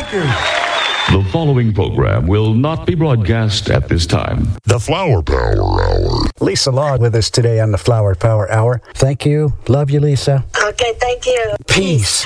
record. The following program will not be broadcast at this time. The Flower Power Hour. Lisa Law with us today on the Flower Power Hour. Thank you. Love you, Lisa. Okay, thank you. Peace.